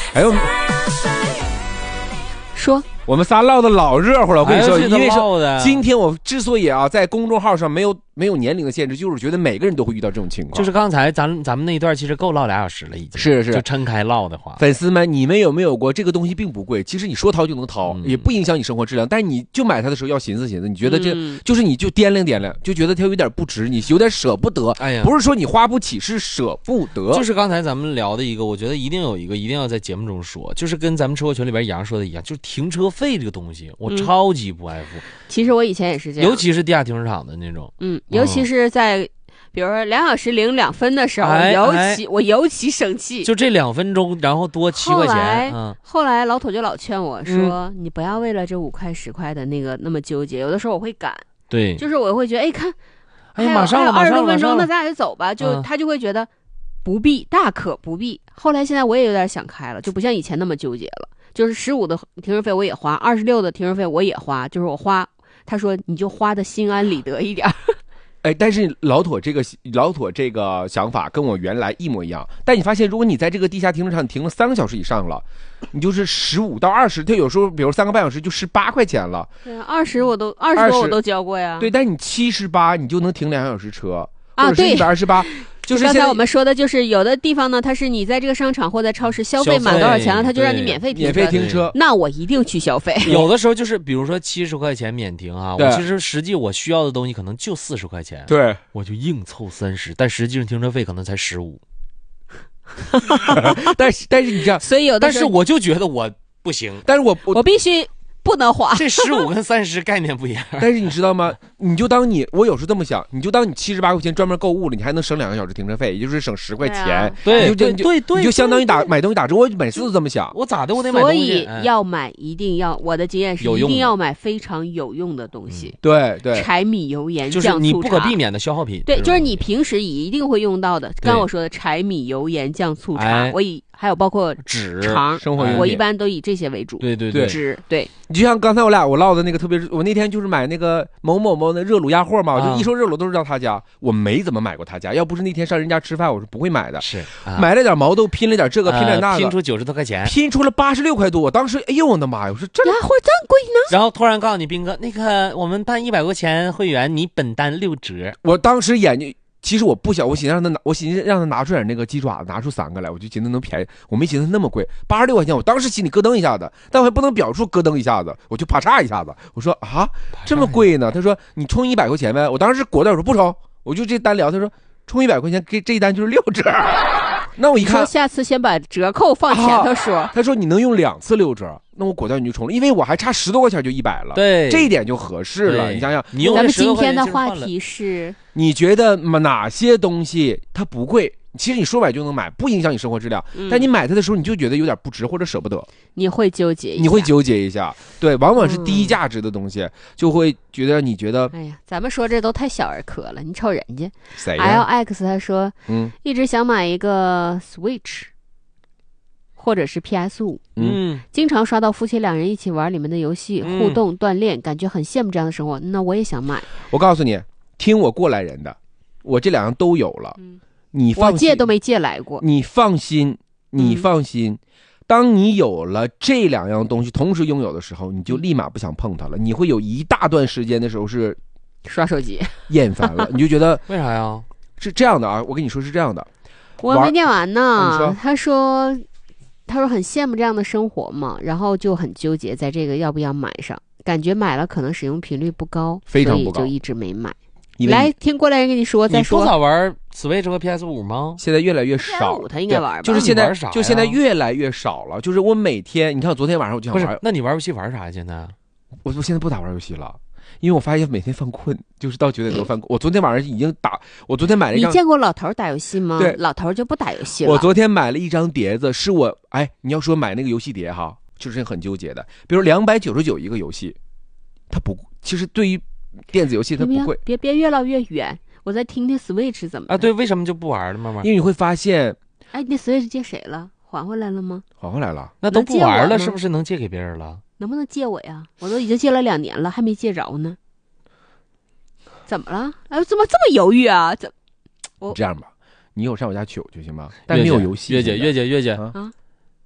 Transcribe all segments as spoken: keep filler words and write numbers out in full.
还有说。 我们仨唠的老热乎了，我跟你说，因为是今天我之所以啊在公众号上没有没有年龄的限制，就是觉得每个人都会遇到这种情况。 就是刚才咱咱们那一段其实够唠俩小时了，已经是是， 就撑开唠的话， 粉丝们，你们有没有过这个东西并不贵，其实你说掏就能掏，嗯、也不影响你生活质量，但是你就买它的时候要寻思寻思，你觉得这、嗯、就是你就掂量掂量，就觉得它有点不值，你有点舍不得。哎呀，不是说你花不起，是舍不得。 就是刚才咱们聊的一个，我觉得一定有一个一定要在节目中说，就是跟咱们车祸群里边杨说的一样，就是停车费这个东西。我超级不爱付、嗯， 其实我以前也是这样， 尤其是地下停车场的那种， 嗯，尤其是在，比如说两小时零两分的时候， 哎、 尤其、哎、我尤其生气， 就这两分钟，然后多七块钱。嗯， 后来老头就老劝我说、嗯，你不要为了这五块十块的那个那么纠结，有的时候我会赶， 对， 就是我会觉得，哎，看， 哎，马上了， 二十多分钟，那咱俩就走吧，就、嗯、他就会觉得不必，大可不必。后来现在我也有点想开了，就不像以前那么纠结了。就是十五的停车费我也花，二十六的停车费我也花，就是我花，他说你就花的心安理得一点。 哎，但是老妥这个老妥这个想法跟我原来一模一样。但你发现，如果你在这个地下停车场停了三个小时以上了，你就是十五到二十，它有时候比如三个半小时就十八块钱了。 对，二十我都二十多我都交过呀。 对，但你七十八你就能停两小时车啊，对， 一百二十八。就是刚才我们说的，就是有的地方呢，它是你在这个商场或在超市消费满多少钱了，它就让你免费停免费停车。 那我一定去消费。 有的时候就是比如说七十块钱免停啊，我其实实际我需要的东西可能就四十块钱， 对， 我就硬凑三十，但实际上停车费可能才十五。 但是但是你这样， 所以有的但是我就觉得我不行， 但是我我, 我必须。不能花， 这十五跟三十概念不一样。 但是你知道吗？你就当你，我有时候这么想，你就当你七十八块钱专门购物了，你还能省两个小时停车费，也就是省十块钱。 对、啊、 对对对对， 你就相当于打买东西打折。我每次都这么想， 我咋的我得买东西。 所以要买，一定要我的经验是一定要买非常有用的东西。 嗯、对对， 柴米油盐就是你不可避免的消耗品。 对，就是你平时一定会用到的。刚刚我说的柴米油盐酱醋茶， 哎、 我以。还有包括纸、 肠、 生活用品， 我一般都以这些为主。 对对对， 纸对。 你就像刚才我俩我唠的那个，特别是我那天就是买那个某某某的热卤鸭货嘛，我就一说热卤都是到他家，我没怎么买过他家。要不是那天上人家吃饭，我是不会买的。 是， 啊、买了点毛豆，拼了点这个，拼了点那个， 拼出九十多块钱， 拼出了八十六块多。我当时，哎呦我的妈呀！我说这鸭货这么贵呢？ 然后突然告诉你，斌哥，那个我们办一百块钱会员，你本单六折。 我当时眼睛。其实我不想，我寻思让他拿，我寻思让他拿出点那个鸡爪，拿出三个来，我就寻思能便宜。我没寻思那么贵，八十六块钱，我当时心里咯噔一下子，但我还不能表述咯噔一下子，我就啪嚓一下子，我说啊，这么贵呢？他说你充一百块钱呗，我当时果断我说不充，我就这单聊，他说充一百块钱，给这一单就是六折。那我一看， 说下次先把折扣放前头说、啊。 他说你能用两次六折，那我果断就充了，因为我还差十多块钱就一百了。 对， 这一点就合适了。你想想， 你用咱们今天的话题是， 你觉得哪些东西它不贵？其实你说买就能买，不影响你生活质量、嗯、但你买它的时候你就觉得有点不值或者舍不得， 你会纠结一下， 你会纠结一下。对，往往是低价值的东西、嗯、就会觉得你觉得， 哎呀，咱们说这都太小儿科了，你瞅人家谁呀 L X 他说嗯， 一直想买一个 Switch 或者是 P S 五， 嗯， 经常刷到夫妻两人一起玩里面的游戏、嗯、互动锻炼，感觉很羡慕这样的生活，那我也想买。 我告诉你，听我过来人的，我这两样都有了、嗯，你放心， 我借都没借来过。 你放心，你放心、嗯、当你有了这两样东西同时拥有的时候，你就立马不想碰它了。你会有一大段时间的时候是刷手机厌烦了，你就觉得为啥呀？ 是这样的啊，我跟你说是这样的。 我没念完呢、 啊、说他说他说很羡慕这样的生活嘛，然后就很纠结在这个要不要买上，感觉买了可能使用频率不高， 非常不高， 所以就一直没买。来听过来人跟你说，再说。 你不早玩 Switch 和 P S 五 吗？ 现在越来越少。P S 五 他应该玩吧？ 就是现在，就现在越来越少了。就是我每天，你看我昨天晚上我就想玩。 不是，那你玩游戏玩啥呀？现在？ 我我现在不打玩游戏了，因为我发现每天犯困，就是到九点多犯困。我昨天晚上已经打，我昨天买了一张。 你见过老头打游戏吗？ 对， 老头就不打游戏了。 我昨天买了一张碟子，是我哎，你要说买那个游戏碟哈，就是很纠结的。比如两百九十九一个游戏，它不，其实对于电子游戏它不会。 别别越唠越远。我再听听 Switch 怎么啊？对，为什么就不玩了？慢慢， 因为你会发现， 哎，那 Switch 借谁了？还回来了吗？ 还回来了， 那都不玩了，是不是能借给别人了？ 能不能借我呀？我都已经借了两年了，还没借着呢。怎么了？哎，怎么这么犹豫啊？怎？ 我这样吧，你有上我家取就行吧，但没有游戏。 月姐，月姐，月姐啊，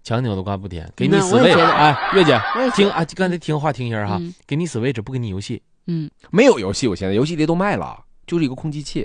强扭的瓜不甜，给你那我也 Switch， 觉得哎，月姐我也觉得听啊，刚才听话听一下哈， 嗯给你 Switch 不给你游戏， 嗯， 没有游戏，我现在游戏机都卖了，就是一个空机器。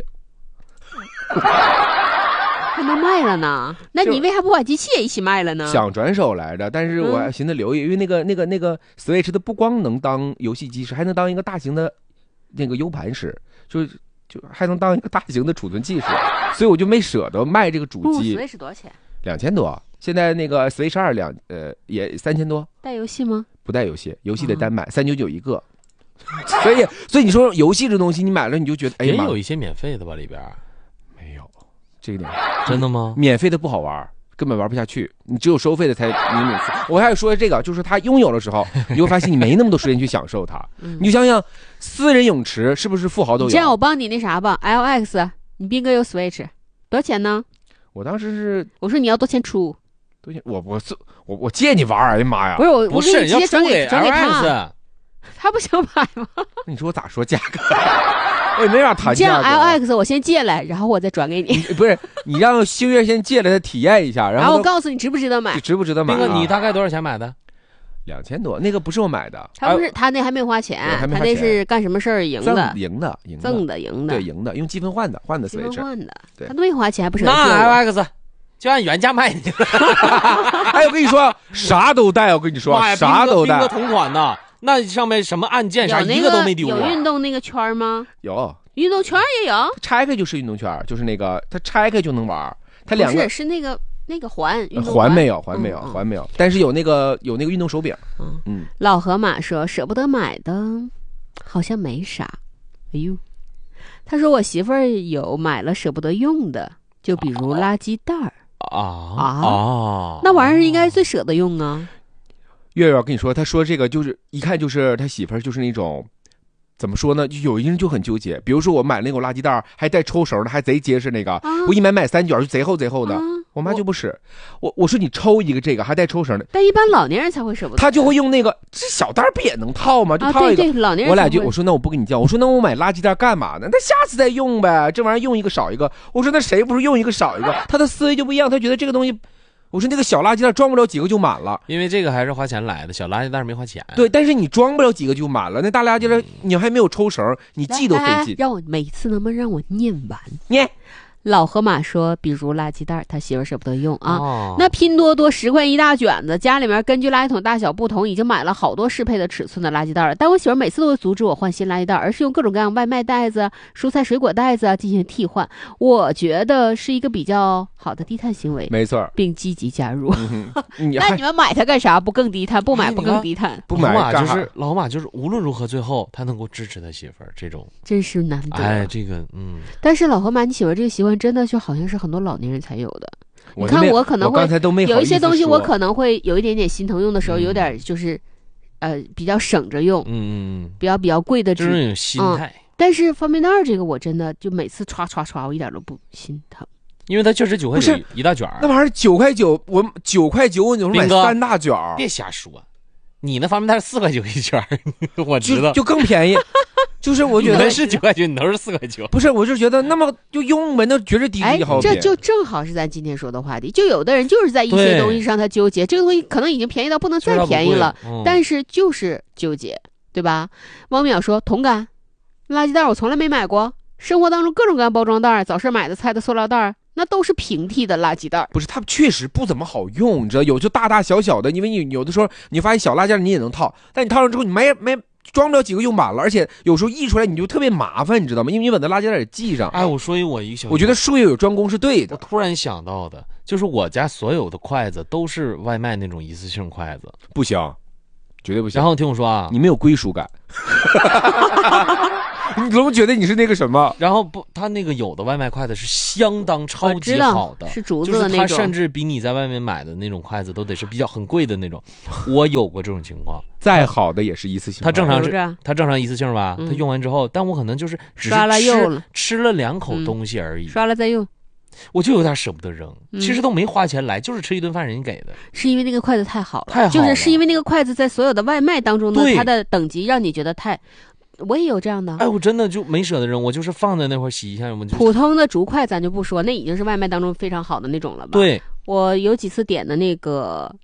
还能卖了呢？那就你为啥不把机器也一起卖了呢？ 想转手来着，但是我还寻思留意，因为那个那个那个 Switch 它不光能当游戏机使，还能当一个大型的那个 U 盘使，就就还能当一个大型的储存器使，所以我就没舍得卖这个主不机。 Switch 多少钱？ 两千多，现在那个 Switch 二两呃也三千多， 带游戏吗？ 不带游戏，游戏得单买，三九九一个。所以所以你说游戏这东西你买了你就觉得哎呀妈， 也有一些免费的吧里边， 没有这个点真的吗？ 免费的不好玩，根本玩不下去，你只有收费的才你每次。我还说这个，就是他拥有的时候，你会发现你没那么多时间去享受它。 嗯你就想想，私人泳池是不是富豪都有？ 这样我帮你那啥吧 ，L X， 你斌哥有 Switch， 多少钱呢？ 我当时是我说你要多钱出？ 多钱？我我我我借你玩儿，哎呀妈呀不！是我， 不我给是要出你直接转给转给他， L X， 他不想买吗？ 那你说我咋说价格？我也没法谈这样价格。 L X 我先借来，然后我再转给你， 你不是你让星月先借来他体验一下，然然后后我告诉你值不值得买。 值不值得买、 斌啊？ 哥你大概多少钱买的？ 两千多，那个不是我买的， 他不是他那还没花钱对，还没他那花钱是干什么事儿赢赠的， 赢的赢的赠的赢的对，赢的，用积分换的换的积分 Switch。 换的， 对他都没花钱，还不舍得那借 L 我。 X 就按原价卖你。 哎，我跟你说，啥都带，我跟你说妈，呀， 啥都带斌哥，同款的，那上面什么按键啥有那一个都没丢有过。 运动那个圈儿吗？ 有。 运动圈儿也有， 拆开就是运动圈，就是那个它拆开就能玩，它不两个是是那个那个环运动环没有，环没有， 嗯嗯环没有，但是有那个有那个运动手柄。 嗯嗯， 老河马说舍不得买的，好像没啥。哎呦，他说我媳妇儿有买了舍不得用的，就比如垃圾袋儿， 啊啊啊， 那玩意儿应该最舍得用啊。 月月我跟你说，他说这个就是一看就是他媳妇儿就是那种。怎么说呢？就有一人就很纠结，比如说我买那个垃圾袋还带抽绳的，还贼结实那个， 啊我一买买三卷就贼厚贼厚的。 啊我妈就不使，我我说你抽一个这个还带抽绳的， 但一般老年人才会舍不得， 他就会用那个这小袋不也能套吗？就啊， 套一个。 对对，老年人我俩才会就我说那我不跟你犟，我说那我买垃圾袋干嘛呢？那下次再用呗，这玩意儿用一个少一个。我说那谁不是用一个少一个？他的思维就不一样，他觉得这个东西。我说那个小垃圾袋装不了几个就满了， 因为这个还是花钱来的，小垃圾袋没花钱。 对，但是你装不了几个就满了。那大垃圾袋你还没有抽绳，你系都费来来来劲。 让我每次能不能让我念完？ 念老河马说，比如垃圾袋，他媳妇儿舍不得用啊。 哦那拼多多十块一大卷子，家里面根据垃圾桶大小不同，已经买了好多适配的尺寸的垃圾袋了。但我媳妇儿每次都会阻止我换新垃圾袋，而是用各种各样外卖袋子、蔬菜水果袋子啊进行替换。我觉得是一个比较好的低碳行为， 没错儿， 并积极加入。 嗯哼你那还你们买它干啥？不更低碳？不买不哎你看更低碳？ 不买老马干啥就是老马就是无论如何最后他能够支持他媳妇儿这种， 真是难得。 哎，这个嗯， 但是老河马，你媳妇儿这个习惯真的就好像是很多老年人才有的。你我都没看我可能我刚会才都没好有一些意思说东西我可能会有一点点心疼，用的时候嗯有点就是，呃，比较省着用， 嗯嗯嗯， 比较比较贵的纸。 就是那种心态， 但是方便袋儿这个我真的就每次歘歘歘，我一点都不心疼。 因为它确实九块九不是一大卷儿那。玩意儿九块九，我九块九，我有时候买斌哥三大卷儿， 别瞎说，你那方便袋四块九一卷儿，我知道。 就就更便宜。就是我觉得你那是九块九，你都是四块九。 不是，我就觉得那么就用呗，那绝对低哎级好， 这品。 就正好是咱今天说的话题。就有的人就是在一些对东西上他纠结，这个东西可能已经便宜到不能再便宜了， 嗯但是就是纠结，对吧？汪淼说同感，垃圾袋我从来没买过，生活当中各种各样包装袋、早市买的菜的塑料袋，那都是平替的垃圾袋。 不是，它确实不怎么好用，你知道，有就大大小小的，因为你有的时候你发现小垃圾你也能套，但你套上之后你没没装不了几个用满了，而且有时候溢出来你就特别麻烦，你知道吗？因为你把那垃圾袋也系上。 哎，我说一我一个小， 我觉得术业有专攻是对我的。 突然想到的，就是我家所有的筷子都是外卖那种一次性筷子。 不行，绝对不行。 然后听我说啊， 你没有归属感，你总觉得你是那个什么？ 然后不，他那个有的外卖筷子是相当超级我知道好的， 是竹子就是它的那种， 甚至比你在外面买的那种筷子都得是比较很贵的那种。我有过这种情况， 再好的也是一次性。 它正常是是不是它正常一次性吧， 嗯它用完之后，但我可能就是只是刷了吃又了吃了两口东西而已， 刷了再用， 我就有点舍不得扔。 嗯其实都没花钱来，就是吃一顿饭人家给的。 是因为那个筷子太好了， 太好了就是是因为那个筷子在所有的外卖当中呢， 对它的等级让你觉得太，我也有这样的。 哎，我真的就没舍得扔，我就是放在那块儿洗一下，我就普通的竹筷咱就不说，那已经是外卖当中非常好的那种了吧？， 对， 我有几次点的那个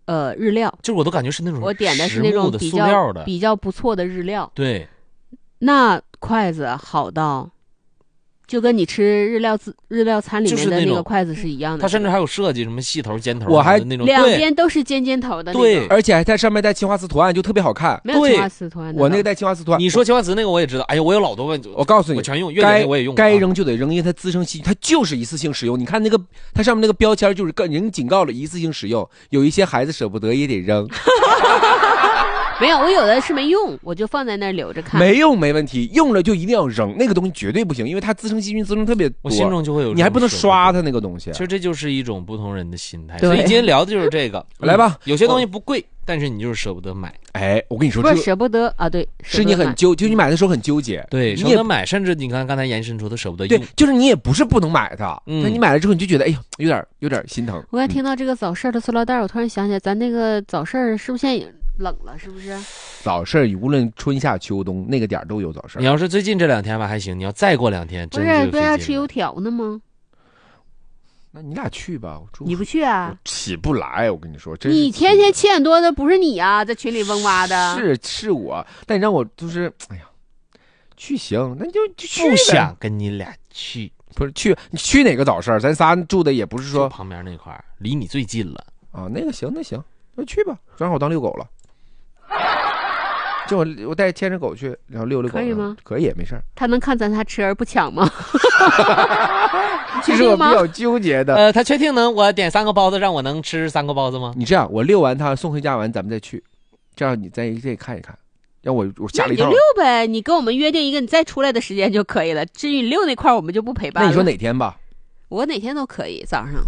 呃日料， 就是我都感觉是那种我点的是那种实木的比较塑料的， 比较不错的日料。 对， 那筷子好到，就跟你吃日料自日料餐里面的就是那种那个筷子是一样的。 它甚至还有设计什么细头尖头我还的那种， 两对边都是尖尖头的那对种， 而且还在上面带青花瓷图案，就特别好看。 对没有青花瓷图案的。 我那个带青花瓷图案， 你说青花瓷那个我也知道，哎呀，我有老多问， 我告诉你我，全用，月姐那该个我也用过啊， 该扔就得扔，因为它滋生细菌，它就是一次性使用。你看那个它上面那个标签，就是跟人警告了一次性使用，有一些孩子舍不得也得扔， 没有，我有的是没用，我就放在那儿留着看。 没用没问题，用了就一定要扔，那个东西绝对不行，因为它滋生细菌滋生特别多， 我心中就会有， 你还不能刷。它那个东西其。实这就是一种不同人的心态， 对所以今天聊的就是这个。 来吧嗯有些东西不贵，但是你就是舍不得买。 哎，我跟你说， 不是这舍不得啊，对， 是你很纠，就你买的时候很纠结， 对，舍你也不得买，甚至你看刚才延伸出的舍不得对用。， 就是你也不是不能买它， 嗯但你买了之后你就觉得，哎呀，有点有点心疼。 我刚才听到这个早市的塑料袋，我突然想起来，咱那个早市是不是现在也冷了？是不是？ 早市无论春夏秋冬，那个点儿都有早市你。要是最近这两天吧还行，你要再过两天， 不真是不是要费劲了吃油条呢吗？ 那你俩去吧，我住你不去啊我？起不来，我跟你说，真是你天天七点多的不是你啊，在群里嗡哇的。 是是我，但你让我就是，哎呀，去行，那你就就去呗不想跟你俩去， 不是去你去哪个早市？咱仨住的也不是说就旁边那块儿离你最近了。 啊，那个行那行，那去吧，正好当遛狗了。就我我带牵着狗去，然后遛遛狗， 可以吗？ 可以，没事儿。 他能看咱仨吃而不抢吗？ 其实我比较纠结的。 呃，他确定能我点三个包子，让我能吃三个包子吗？ 你这样，我遛完它送回家完，咱们再去，这样你再再看一看。让我我下了一趟那你就溜。呗，你跟我们约定一个你再出来的时间就可以了。至于你溜那块儿，我们就不陪伴了。 那你说哪天吧？ 我哪天都可以，早上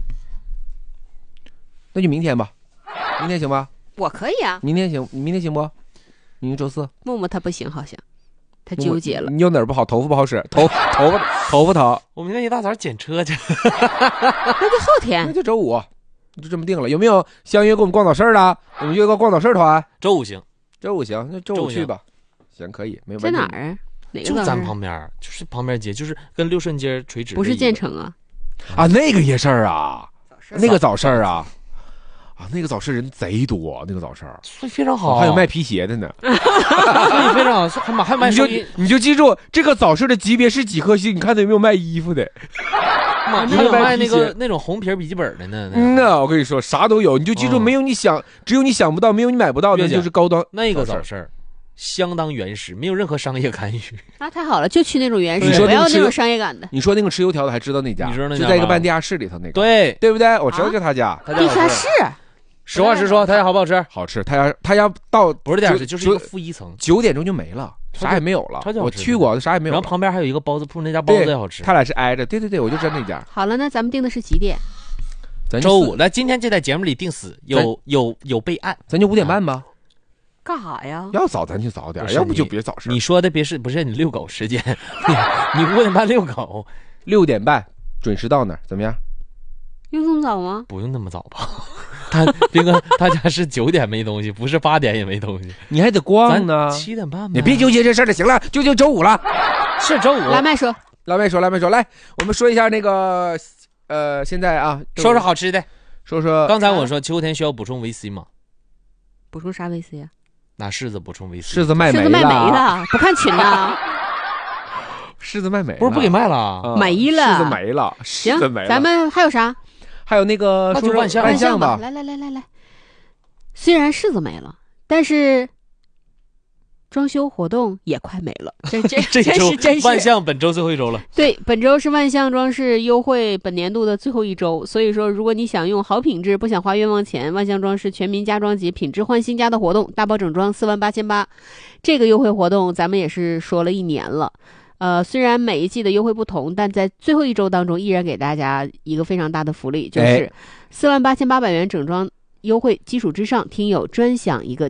那就明天吧。明天行吧？ 我可以啊。 明天行？你明天行不？明天周四。 木木他不行，好像他纠结了。 你有哪儿不好？头发不好使，头头发头发疼， 我明天一大早检车去。 那就后那天。 就周五，就这么定了。有没有相约跟我们逛早市的？我们约个逛早市团。 周五行， 周五行，那周周五行五去吧。行，可以，没问题。 在哪儿啊？哪个就咱早市？ 旁边儿，就是旁边街，就是跟六顺街垂直。 不是建。成啊。 啊？那个夜市啊， 市那个早市啊，啊，那个早市人贼多，那个早市所以非常好， 还有卖皮鞋的呢。 所以非常好，还买还卖你就生意。 你就记住，这个早市的级别是几颗星？你看他有没有卖衣服的？ 妈你还有卖那卖皮鞋个那种红皮儿笔记本的呢。 嗯呐，我跟你说，啥都有。你就记住， 嗯没有你想，只有你想不到，没有你买不到的， 月姐就是高端那个早市。 早市儿相当原始，没有任何商业干预。 那太好了，就去那种原你始， 说那个吃不要那种商业感的。 你说那个吃油条的还知道那家？ 你知道那家就在一个吗半地下室里头那个， 对， 对不对？我知道啊就他家， 他家好吃。 地下室实话实说，他家好不好吃？ 好吃。他家他家到不是地下室， 九就是一个九负一层。 九点钟就没了， 超级啥也没有了超级。好吃我去过，啥也没有了。 然后旁边还有一个包子铺，那家包子也好吃。 他俩是挨着，对对对，我就知道那家。 好了，那咱们定的是几点？ 咱就四周五，来，今天这在节目里定死，有有有备案。 咱就五点半吧。 干啥呀？ 要早咱就早点不，是要不就你别早市。 你说的别是不是你遛狗时间？你你五点半遛狗， 六点半准时到那儿，怎么样？ 用这么早吗？ 不用那么早吧？他斌哥他家是九点没东西，不是八点也没东西。 你还得逛呢咱。七点半呗。 你别纠结这事儿了，行了，就就周五了。 是周五。 来麦说， 老妹说，老妹说，来，我们说一下那个，呃，现在啊， 说说好吃的。 说说刚才我说秋天需要补充维 C 吗？ 补充啥维 C 呀？ 拿柿子补充维 C。 柿子卖没柿子卖没了， 了，不看群呐。 柿子卖没了， 不是不给卖了啊？ 啊没了柿子没了， 行柿子没了。， 咱们还有啥？ 还有那个说说那就万象万象吧， 来来来来来，虽然柿子没了，但是装修活动也快没了。这这这真周是真是。 万象本周最后一周了。 对，本周是万象装饰优惠本年度的最后一周，所以说如果你想用好品质，不想花冤枉钱，万象装饰全民家装节品质换新家的活动，大包整装四万八千八，这个优惠活动咱们也是说了一年了。呃，虽然每一季的优惠不同，但在最后一周当中，依然给大家一个非常大的福利，就是哎四万八千八百元整装优惠基础之上，听友专享一个